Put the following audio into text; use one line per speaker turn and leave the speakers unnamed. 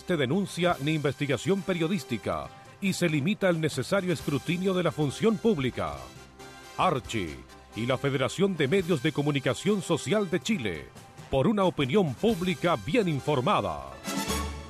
existe denuncia ni investigación periodística y se limita el necesario escrutinio de la función pública. Archi y la Federación de Medios de Comunicación Social de Chile, por una opinión pública bien informada.